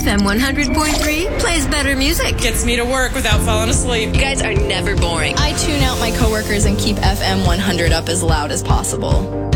FM 100.3 plays better music. Gets me to work without falling asleep. You guys are never boring. I tune out my coworkers and keep FM 100 up as loud as possible.